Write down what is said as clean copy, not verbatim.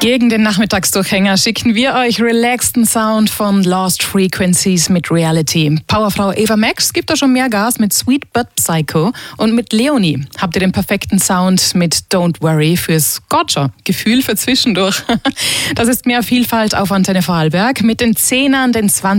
Gegen den Nachmittagsdurchhänger schicken wir euch relaxten Sound von Lost Frequencies mit Reality. Powerfrau Eva Max gibt da schon mehr Gas mit Sweet But Psycho. Und mit Leonie habt ihr den perfekten Sound mit Don't Worry fürs Gotcha-Gefühl für zwischendurch. Das ist mehr Vielfalt auf Antenne Vorarlberg mit den 10ern, den 20